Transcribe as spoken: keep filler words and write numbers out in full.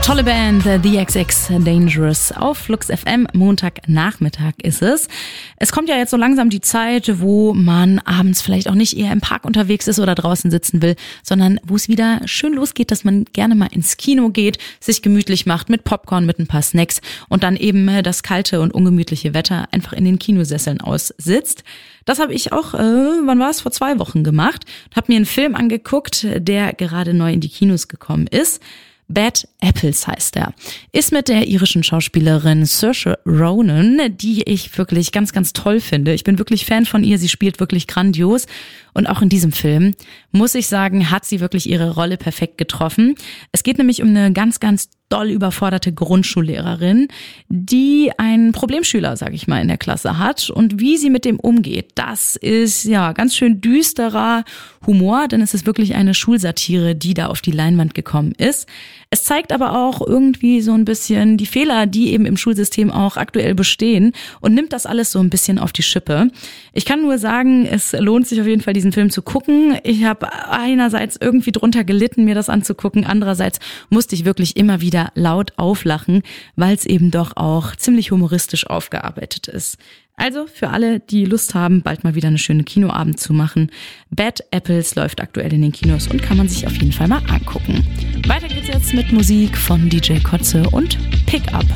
Tolle Band, The X X Dangerous auf Flux F M. Montagnachmittag ist es. Es kommt ja jetzt so langsam die Zeit, wo man abends vielleicht auch nicht eher im Park unterwegs ist oder draußen sitzen will, sondern wo es wieder schön losgeht, dass man gerne mal ins Kino geht, sich gemütlich macht mit Popcorn, mit ein paar Snacks und dann eben das kalte und ungemütliche Wetter einfach in den Kinosesseln aussitzt. Das habe ich auch, äh, wann war es, vor zwei Wochen gemacht. Habe mir einen Film angeguckt, der gerade neu in die Kinos gekommen ist. Bad Apples heißt er. Ist mit der irischen Schauspielerin Saoirse Ronan, die ich wirklich ganz, ganz toll finde. Ich bin wirklich Fan von ihr. Sie spielt wirklich grandios. Und auch in diesem Film, muss ich sagen, hat sie wirklich ihre Rolle perfekt getroffen. Es geht nämlich um eine ganz, ganz doll überforderte Grundschullehrerin, die einen Problemschüler, sage ich mal, in der Klasse hat. Und wie sie mit dem umgeht, das ist ja ganz schön düsterer Humor, denn es ist wirklich eine Schulsatire, die da auf die Leinwand gekommen ist. Es zeigt aber auch irgendwie so ein bisschen die Fehler, die eben im Schulsystem auch aktuell bestehen und nimmt das alles so ein bisschen auf die Schippe. Ich kann nur sagen, es lohnt sich auf jeden Fall, diesen Film zu gucken. Ich habe einerseits irgendwie drunter gelitten, mir das anzugucken. Andererseits musste ich wirklich immer wieder laut auflachen, weil es eben doch auch ziemlich humoristisch aufgearbeitet ist. Also für alle, die Lust haben, bald mal wieder eine schöne Kinoabend zu machen. Bad Apples läuft aktuell in den Kinos und kann man sich auf jeden Fall mal angucken. Weiter geht's jetzt mit Musik von D J Kotze und Pick Up.